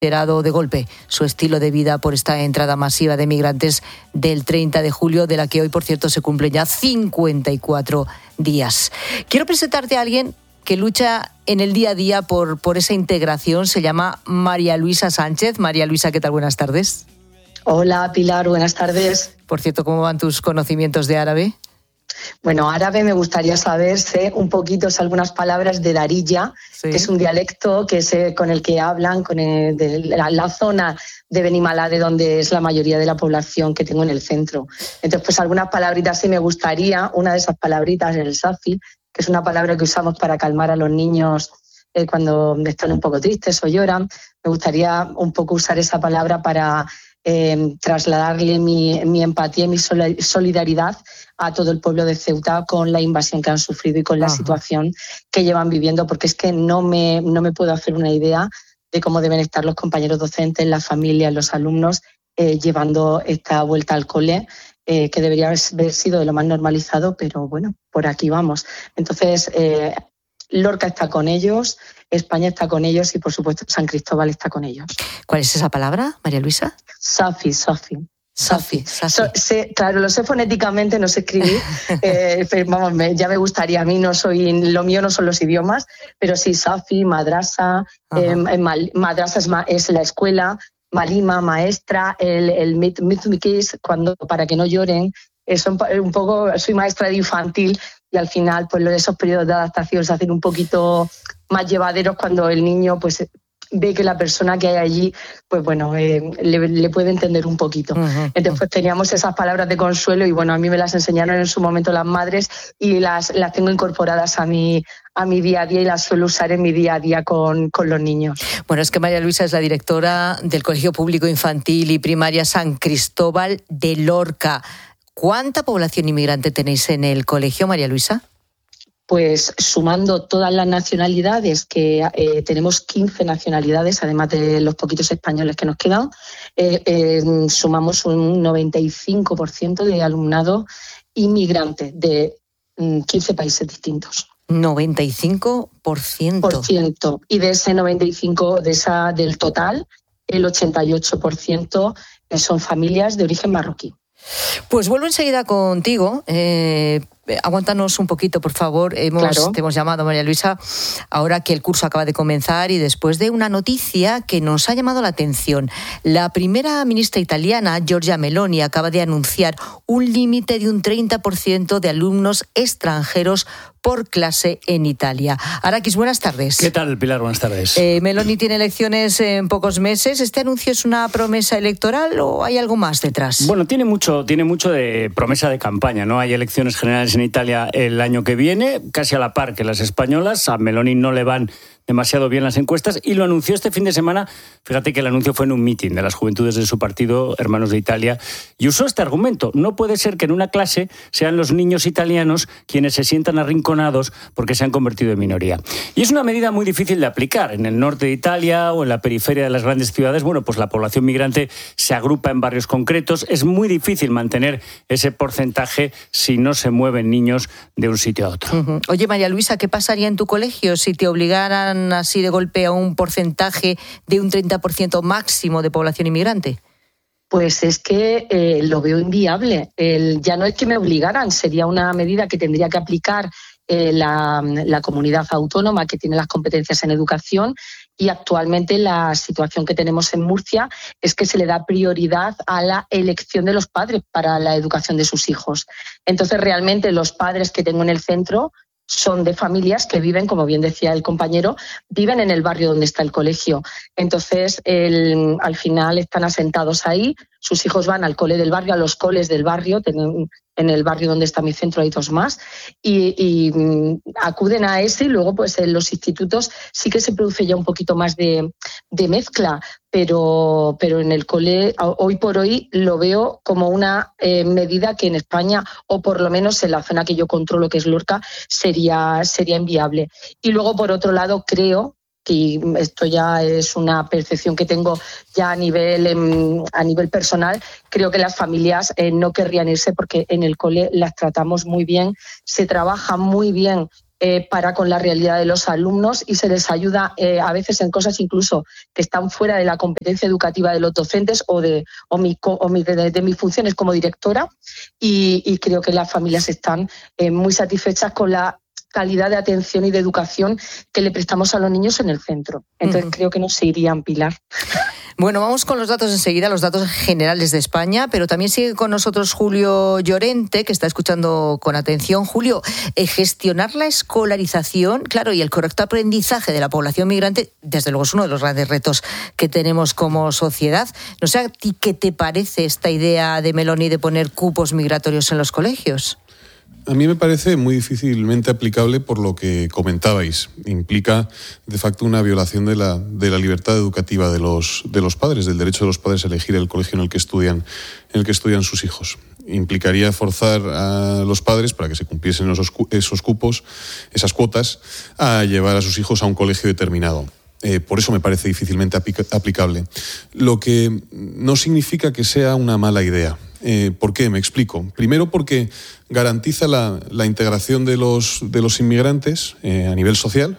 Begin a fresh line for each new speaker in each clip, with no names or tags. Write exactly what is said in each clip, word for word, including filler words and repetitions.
de golpe su estilo de vida por esta entrada masiva de migrantes del treinta de julio, de la que hoy, por cierto, se cumplen ya cincuenta y cuatro días. Quiero presentarte a alguien que lucha en el día a día por, por esa integración. Se llama María Luisa Sánchez. María Luisa, ¿qué tal? Buenas tardes.
Hola, Pilar, buenas tardes.
Por cierto, ¿cómo van tus conocimientos de árabe?
Bueno, árabe me gustaría saber, sé un poquito, sé algunas palabras de Darija, sí, que es un dialecto que sé, con el que hablan con el, de la, la zona de Benimalá, de donde es la mayoría de la población que tengo en el centro. Entonces, pues algunas palabritas sí me gustaría. Una de esas palabritas es el safi, que es una palabra que usamos para calmar a los niños eh, cuando están un poco tristes o lloran. Me gustaría un poco usar esa palabra para Eh, trasladarle mi, mi empatía y mi solidaridad a todo el pueblo de Ceuta con la invasión que han sufrido y con la Ajá. situación que llevan viviendo, porque es que no me, no me puedo hacer una idea de cómo deben estar los compañeros docentes, las familias, los alumnos, eh, llevando esta vuelta al cole, eh, que debería haber sido de lo más normalizado, pero bueno, por aquí vamos. Entonces, eh, Lorca está con ellos, España está con ellos y, por supuesto, San Cristóbal está con ellos.
¿Cuál es esa palabra, María Luisa?
Safi, Safi.
Safi,
Safi. So, sé, claro, lo sé fonéticamente, no sé escribir. eh, vamos, me, ya me gustaría, a mí no soy, lo mío no son los idiomas, pero sí, Safi, madrasa, eh, madrasa es, es la escuela, malima, maestra, el, el mitmikis, cuando para que no lloren. Eso un poco, soy maestra de infantil y al final pues esos periodos de adaptación se hacen un poquito más llevaderos cuando el niño pues ve que la persona que hay allí pues bueno eh, le, le puede entender un poquito. Uh-huh. Entonces pues teníamos esas palabras de consuelo y bueno, a mí me las enseñaron en su momento las madres y las, las tengo incorporadas a mi, a mi día a día y las suelo usar en mi día a día con, con los niños.
Bueno, es que María Luisa es la directora del Colegio Público Infantil y Primaria San Cristóbal de Lorca. ¿Cuánta población inmigrante tenéis en el colegio, María Luisa?
Pues sumando todas las nacionalidades, que eh, tenemos quince nacionalidades, además de los poquitos españoles que nos quedan, eh, eh, sumamos un noventa y cinco por ciento de alumnado inmigrante de mm, quince países distintos.
noventa y cinco por ciento.
Por ciento. Y de ese noventa y cinco por ciento, de esa, del total, el ochenta y ocho por ciento son familias de origen marroquí.
Pues vuelvo enseguida contigo. Eh, aguántanos un poquito, por favor. Hemos,
claro.
Te hemos llamado, María Luisa, ahora que el curso acaba de comenzar y después de una noticia que nos ha llamado la atención. La primera ministra italiana, Giorgia Meloni, acaba de anunciar un límite de un treinta por ciento de alumnos extranjeros por clase en Italia. Arakis, buenas tardes.
¿Qué tal, Pilar? Buenas tardes.
Eh, Meloni tiene elecciones en pocos meses. ¿Este anuncio es una promesa electoral o hay algo más detrás?
Bueno, tiene mucho, tiene mucho de promesa de campaña, ¿no? Hay elecciones generales en Italia el año que viene, casi a la par que las españolas. A Meloni no le van demasiado bien las encuestas y lo anunció este fin de semana. Fíjate que el anuncio fue en un mitin de las juventudes de su partido, Hermanos de Italia, y usó este argumento. No puede ser que en una clase sean los niños italianos quienes se sientan arrinconados porque se han convertido en minoría. Y es una medida muy difícil de aplicar. En el norte de Italia o en la periferia de las grandes ciudades, bueno, pues la población migrante se agrupa en barrios concretos. Es muy difícil mantener ese porcentaje si no se mueven niños de un sitio a otro.
Uh-huh. Oye, María Luisa, ¿qué pasaría en tu colegio si te obligaran así de golpe a un porcentaje de un treinta por ciento máximo de población inmigrante?
Pues es que eh, lo veo inviable. El, ya no es que me obligaran, sería una medida que tendría que aplicar eh, la, la comunidad autónoma que tiene las competencias en educación, y actualmente la situación que tenemos en Murcia es que se le da prioridad a la elección de los padres para la educación de sus hijos. Entonces, realmente los padres que tengo en el centro son de familias que viven, como bien decía el compañero, viven en el barrio donde está el colegio. Entonces, el, al final están asentados ahí, sus hijos van al cole del barrio, a los coles del barrio, tienen, en el barrio donde está mi centro hay dos más, y, y acuden a ese, y luego pues en los institutos sí que se produce ya un poquito más de, de mezcla, pero, pero en el cole hoy por hoy lo veo como una eh, medida que en España, o por lo menos en la zona que yo controlo, que es Lorca, sería, sería inviable. Y luego, por otro lado, creo y esto ya es una percepción que tengo ya a nivel, a nivel personal, creo que las familias eh, no querrían irse porque en el cole las tratamos muy bien, se trabaja muy bien eh, para con la realidad de los alumnos y se les ayuda eh, a veces en cosas incluso que están fuera de la competencia educativa de los docentes o de, o mi, o mi, de, de mis funciones como directora y, y creo que las familias están eh, muy satisfechas con la calidad de atención y de educación que le prestamos a los niños en el centro. Entonces uh-huh. creo que nos seguirían, Pilar.
Bueno, vamos con los datos enseguida, los datos generales de España, pero también sigue con nosotros Julio Llorente, que está escuchando con atención. Julio, eh, gestionar la escolarización, claro, y el correcto aprendizaje de la población migrante, desde luego es uno de los grandes retos que tenemos como sociedad. No sé a ti qué te parece esta idea de Meloni de poner cupos migratorios en los colegios.
A mí me parece muy difícilmente aplicable por lo que comentabais. Implica, de facto, una violación de la, de la libertad educativa de los, de los padres, del derecho de los padres a elegir el colegio en el que estudian, en el que estudian sus hijos. Implicaría forzar a los padres, para que se cumpliesen esos, esos cupos, esas cuotas, a llevar a sus hijos a un colegio determinado. Eh, por eso me parece difícilmente aplica- aplicable. Lo que no significa que sea una mala idea. Eh, ¿Por qué? Me explico. Primero porque garantiza la, la integración de los, de los inmigrantes eh, a nivel social.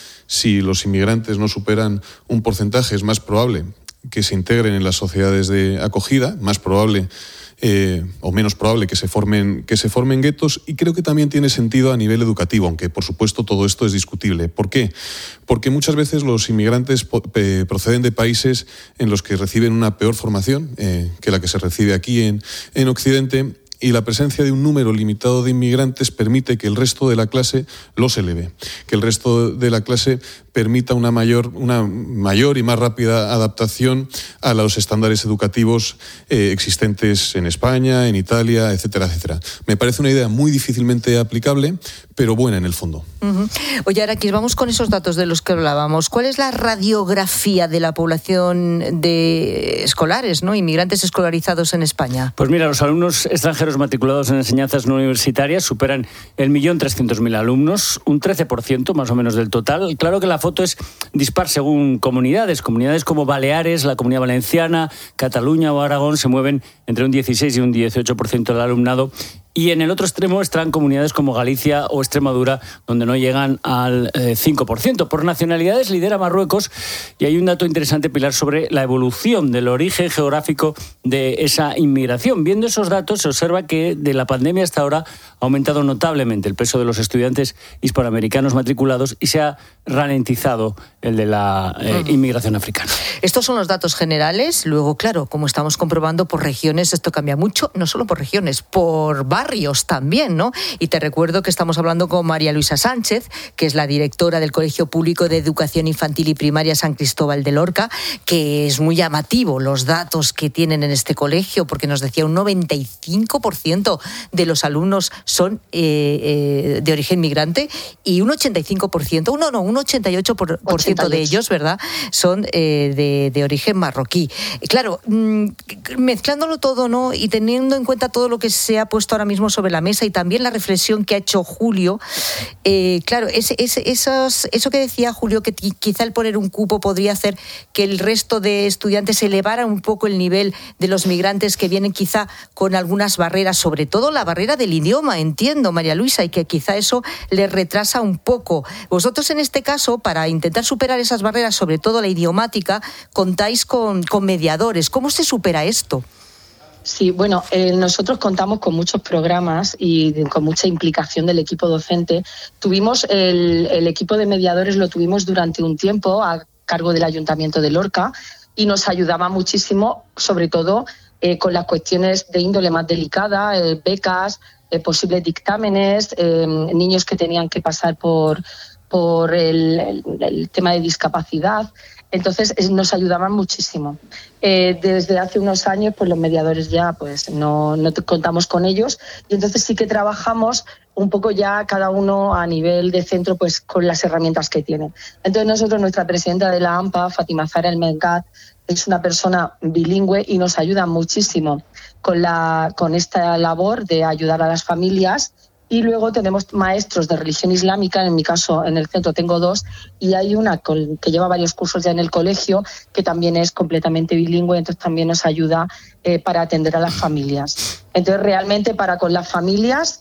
Si los inmigrantes no superan un porcentaje, es más probable que se integren en las sociedades de acogida, más probable eh, o menos probable que se formen que se formen guetos, y creo que también tiene sentido a nivel educativo, aunque por supuesto todo esto es discutible. ¿Por qué? Porque muchas veces los inmigrantes po- eh, proceden de países en los que reciben una peor formación eh, que la que se recibe aquí en, en Occidente, y la presencia de un número limitado de inmigrantes permite que el resto de la clase los eleve, que el resto de la clase permita una mayor, una mayor y más rápida adaptación a los estándares educativos eh, existentes en España, en Italia, etcétera, etcétera. Me parece una idea muy difícilmente aplicable, pero buena en el fondo.
Uh-huh. Oye, Araquis, vamos con esos datos de los que hablábamos. ¿Cuál es la radiografía de la población de escolares, ¿no? inmigrantes escolarizados en España?
Pues mira, los alumnos extranjeros matriculados en enseñanzas no universitarias superan el millón trescientos mil alumnos, un trece por ciento más o menos del total. Claro que la foto es dispar según comunidades. Comunidades como Baleares, la Comunidad Valenciana, Cataluña o Aragón se mueven entre un dieciséis y un dieciocho por ciento del alumnado. Y en el otro extremo están comunidades como Galicia o Extremadura, donde no llegan al eh, cinco por ciento. Por nacionalidades lidera Marruecos, y hay un dato interesante, Pilar, sobre la evolución del origen geográfico de esa inmigración. Viendo esos datos se observa que de la pandemia hasta ahora ha aumentado notablemente el peso de los estudiantes hispanoamericanos matriculados y se ha ralentizado el de la eh, inmigración africana.
Estos son los datos generales. Luego, claro, como estamos comprobando, por regiones esto cambia mucho, no solo por regiones, por barrios. Barrios también, ¿no? Y te recuerdo que estamos hablando con María Luisa Sánchez, que es la directora del Colegio Público de Educación Infantil y Primaria San Cristóbal de Lorca, que es muy llamativo los datos que tienen en este colegio, porque nos decía un noventa y cinco por ciento de los alumnos son eh, eh, de origen migrante y un ochenta y cinco por ciento, no, no, un ochenta y ocho por ciento ochenta y ocho de ellos, ¿verdad?, son eh, de, de origen marroquí. Claro, mmm, mezclándolo todo, ¿no?, y teniendo en cuenta todo lo que se ha puesto ahora mismo sobre la mesa y también la reflexión que ha hecho Julio, eh, claro, ese, ese, esos, eso que decía Julio, que t- quizá el poner un cupo podría hacer que el resto de estudiantes elevara un poco el nivel de los migrantes que vienen quizá con algunas barreras, sobre todo la barrera del idioma, entiendo, María Luisa, y que quizá eso les retrasa un poco. Vosotros en este caso, para intentar superar esas barreras, sobre todo la idiomática, contáis con, con mediadores. ¿Cómo se supera esto?
Sí, bueno, eh, nosotros contamos con muchos programas y con mucha implicación del equipo docente. Tuvimos el, el equipo de mediadores, lo tuvimos durante un tiempo a cargo del Ayuntamiento de Lorca y nos ayudaba muchísimo, sobre todo eh, con las cuestiones de índole más delicada, eh, becas, eh, posibles dictámenes, eh, niños que tenían que pasar por, por el, el, el tema de discapacidad. Entonces nos ayudaban muchísimo. Eh, desde hace unos años, pues los mediadores ya pues no, no contamos con ellos y entonces sí que trabajamos un poco ya cada uno a nivel de centro pues con las herramientas que tiene. Entonces nosotros, nuestra presidenta de la AMPA, Fátima Zahra El Mengat, es una persona bilingüe y nos ayuda muchísimo con, la, con esta labor de ayudar a las familias. Y luego tenemos maestros de religión islámica, en mi caso en el centro tengo dos, y hay una con, que lleva varios cursos ya en el colegio, que también es completamente bilingüe, entonces también nos ayuda eh, para atender a las familias. Entonces realmente para con las familias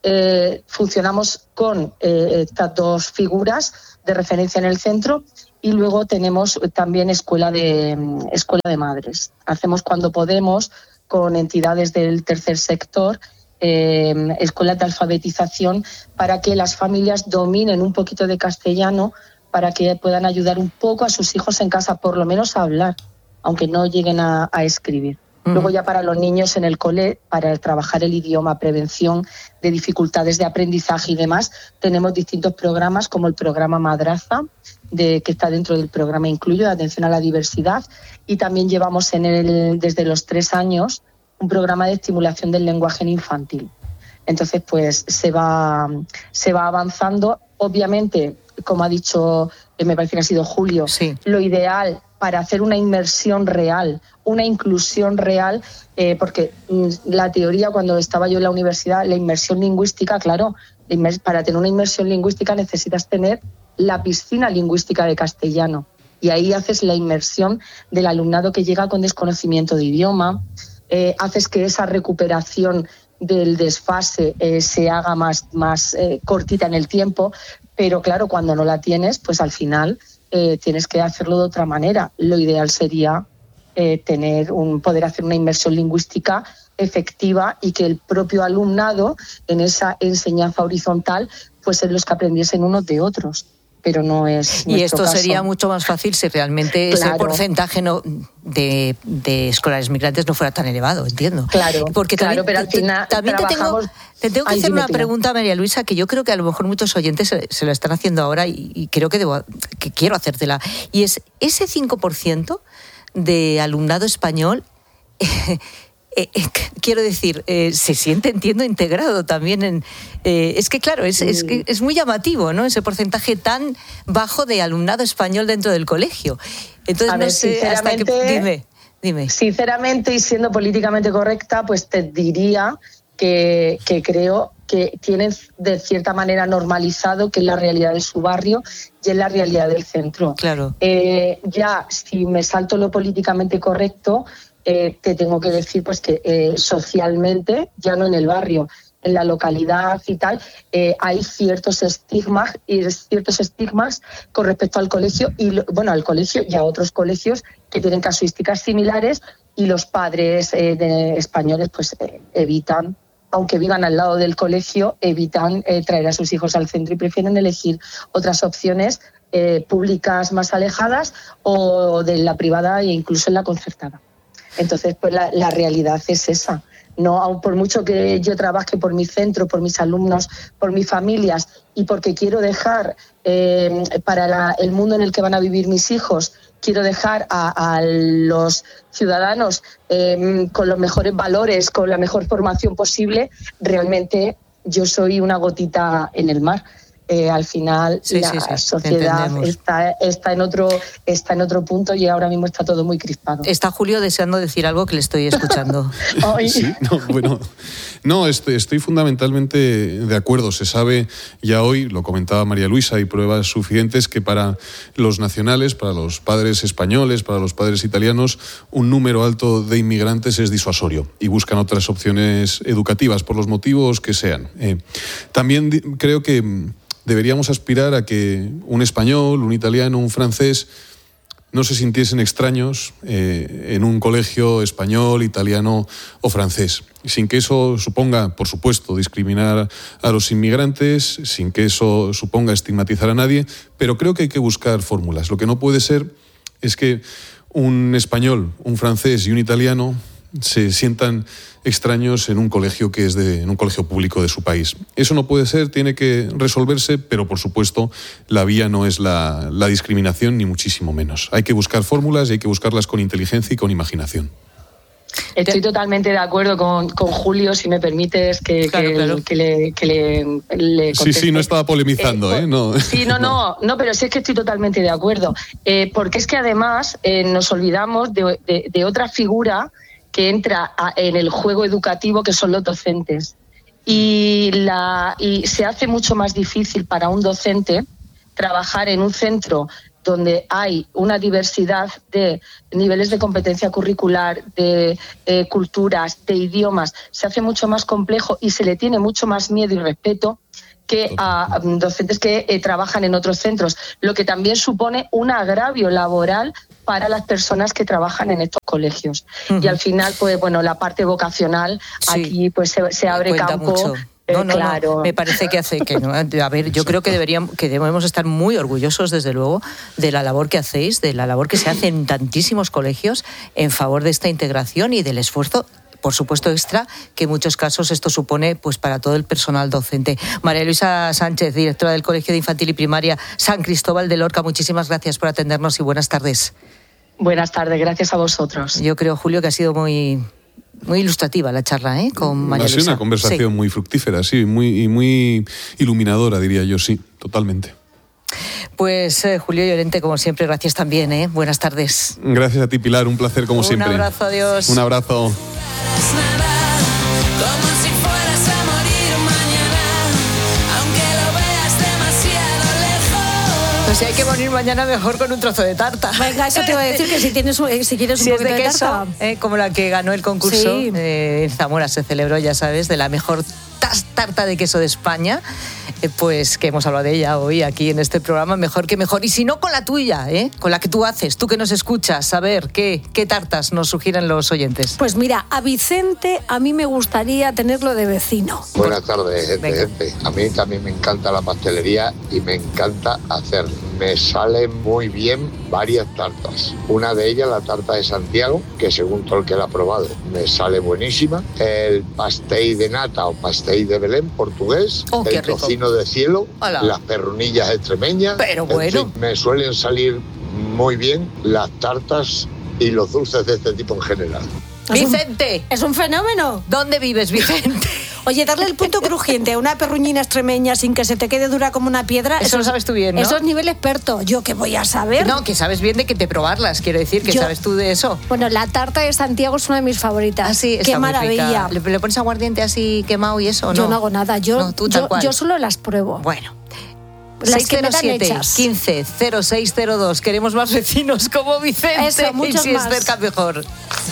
eh, funcionamos con eh, estas dos figuras de referencia en el centro y luego tenemos también escuela de, escuela de madres. Hacemos cuando podemos con entidades del tercer sector eh, escuelas de alfabetización para que las familias dominen un poquito de castellano para que puedan ayudar un poco a sus hijos en casa, por lo menos a hablar, aunque no lleguen a, a escribir. Uh-huh. Luego ya para los niños en el cole, para trabajar el idioma, prevención de dificultades de aprendizaje y demás, tenemos distintos programas como el programa Madraza, de, que está dentro del programa Incluyo, de atención a la diversidad, y también llevamos en el, desde los tres años un programa de estimulación del lenguaje infantil. Entonces, pues se va, se va avanzando. Obviamente, como ha dicho, me parece que ha sido Julio, sí. Lo ideal para hacer una inmersión real, una inclusión real, eh, porque la teoría, cuando estaba yo en la universidad, la inmersión lingüística, claro, para tener una inmersión lingüística necesitas tener la piscina lingüística de castellano, y ahí haces la inmersión del alumnado que llega con desconocimiento de idioma, eh, haces que esa recuperación del desfase eh, se haga más, más eh, cortita en el tiempo, pero claro, cuando no la tienes, pues al final eh, tienes que hacerlo de otra manera. Lo ideal sería eh, tener un, poder hacer una inmersión lingüística efectiva y que el propio alumnado, en esa enseñanza horizontal, pues en los que aprendiesen unos de otros. Pero no es
y esto
caso.
Sería mucho más fácil si realmente claro. ese porcentaje no, de, de escolares migrantes no fuera tan elevado, entiendo.
Claro,
porque
claro,
también,
pero al final
también te tengo, te tengo que
Ay,
hacer
dime,
una
tía.
pregunta, María Luisa, que yo creo que a lo mejor muchos oyentes se, se lo están haciendo ahora y, y creo que, debo, que quiero hacértela. Y es ese cinco por ciento de alumnado español... Eh, Eh, eh, quiero decir, eh, se siente, entiendo, integrado también en... Eh, es que, claro, es, es, que es muy llamativo, ¿no? Ese porcentaje tan bajo de alumnado español dentro del colegio. Entonces,
a
no
ver,
sé hasta qué... Dime, dime.
Sinceramente, y siendo políticamente correcta, pues te diría que, que creo que tienen de cierta manera normalizado que es la realidad de su barrio y es la realidad del centro.
Claro.
Eh, ya, si me salto lo políticamente correcto... Eh, te tengo que decir pues que eh, socialmente, ya no en el barrio, en la localidad y tal, eh, hay ciertos estigmas y ciertos estigmas con respecto al colegio y bueno al colegio y a otros colegios que tienen casuísticas similares y los padres eh, de españoles pues eh, evitan, aunque vivan al lado del colegio, evitan eh, traer a sus hijos al centro y prefieren elegir otras opciones eh, públicas más alejadas o de la privada e incluso en la concertada. Entonces, pues la, la realidad es esa. No, aun por mucho que yo trabaje por mi centro, por mis alumnos, por mis familias y porque quiero dejar eh, para la, el mundo en el que van a vivir mis hijos, quiero dejar a, a los ciudadanos eh, con los mejores valores, con la mejor formación posible, realmente yo soy una gotita en el mar. Eh, al final
sí,
la
sí, sí,
sociedad está, está, en otro, está en otro punto y ahora mismo está todo muy crispado.
Está Julio deseando decir algo que le estoy escuchando.
Sí, no, bueno, no, estoy, estoy fundamentalmente de acuerdo. Se sabe ya hoy, lo comentaba María Luisa, hay pruebas suficientes que para los nacionales, para los padres españoles, para los padres italianos, un número alto de inmigrantes es disuasorio y buscan otras opciones educativas por los motivos que sean. Eh, también di- creo que deberíamos aspirar a que un español, un italiano, un francés no se sintiesen extraños eh, en un colegio español, italiano o francés, sin que eso suponga, por supuesto, discriminar a los inmigrantes, sin que eso suponga estigmatizar a nadie, pero creo que hay que buscar fórmulas. Lo que no puede ser es que un español, un francés y un italiano se sientan extraños en un colegio que es de, en un colegio público de su país. Eso no puede ser, tiene que resolverse, pero por supuesto la vía no es la, la discriminación ni muchísimo menos. Hay que buscar fórmulas y hay que buscarlas con inteligencia y con imaginación.
Estoy totalmente de acuerdo con, con Julio, si me permites que,
claro,
que,
claro.
que le, que le, le conteste.
Sí, sí, no estaba polemizando, ¿eh? ¿eh? No.
Sí, no, no, no, pero sí es que estoy totalmente de acuerdo. Eh, porque es que además eh, nos olvidamos de, de, de otra figura que entra a, en el juego educativo, que son los docentes. Y, la, y se hace mucho más difícil para un docente trabajar en un centro donde hay una diversidad de niveles de competencia curricular, de eh, culturas, de idiomas, se hace mucho más complejo y se le tiene mucho más miedo y respeto que a docentes que eh, trabajan en otros centros, lo que también supone un agravio laboral para las personas que trabajan en estos colegios. Uh-huh. Y al final, pues bueno, la parte vocacional, sí, aquí pues se, se abre
Cuenta
campo.
Mucho.
Eh,
no, no,
claro.
no, me parece que hace que no. A ver, yo creo que deberíamos, que debemos estar muy orgullosos, desde luego, de la labor que hacéis, de la labor que se hace en tantísimos colegios en favor de esta integración y del esfuerzo, por supuesto, extra, que en muchos casos esto supone pues para todo el personal docente. María Luisa Sánchez, directora del Colegio de Infantil y Primaria San Cristóbal de Lorca, muchísimas gracias por atendernos y buenas tardes.
Buenas tardes, gracias a vosotros.
Yo creo, Julio, que ha sido muy... Muy ilustrativa la charla, ¿eh? Con María Luisa.
Ha sido una conversación sí. muy fructífera, sí, muy, y muy iluminadora, diría yo, sí, totalmente.
Pues eh, Julio Llorente, como siempre, gracias también, ¿eh? Buenas tardes.
Gracias a ti, Pilar, un placer como
un
siempre.
Un abrazo, adiós.
Un abrazo.
Pues si hay que morir mañana, mejor con un trozo de tarta.
Venga, eso te iba a decir, que si tienes si quieres un
si
poquito
es de,
de
queso,
tarta.
Eh, como la que ganó el concurso
sí.
eh, en Zamora, se celebró, ya sabes, de la mejor tarta de queso de España, eh, pues que hemos hablado de ella hoy aquí en este programa, mejor que mejor. Y si no, con la tuya, ¿eh? Con la que tú haces, tú que nos escuchas, a ver, ¿qué, qué tartas nos sugieren los oyentes?
Pues mira, a Vicente a mí me gustaría tenerlo de vecino.
Buenas tardes, gente, gente. A mí también me encanta la pastelería y me encanta hacer. Me salen muy bien varias tartas. Una de ellas, la tarta de Santiago, que según todo el que la ha probado, me sale buenísima. El pastel de nata o pastel de Belén, portugués.
Oh,
el tocino de cielo.
Hola.
Las perronillas extremeñas.
Pero bueno.
En fin, me suelen salir muy bien las tartas y los dulces de este tipo en general.
Vicente.
Es un, es un fenómeno.
¿Dónde vives, Vicente?
Oye, darle el punto crujiente a una perruñina extremeña sin que se te quede dura como una piedra.
Eso, eso lo sabes tú bien, ¿no?
Eso es nivel experto. ¿Yo qué voy a saber?
No, que sabes bien de que te probarlas, quiero decir, que
Yo,
sabes tú de eso.
Bueno, la tarta de Santiago es una de mis favoritas.
Ah, sí,
qué maravilla.
¿Le, ¿Le pones aguardiente así quemado y eso o no?
Yo no hago nada, yo,
no, tú, tal
yo,
cual.
yo solo las pruebo.
Bueno.
Las que me dan
seis cero siete,
hechas.
quince, cero seis cero dos. Queremos más vecinos como Vicente.
Eso, muchos
y si
más.
es cerca, mejor.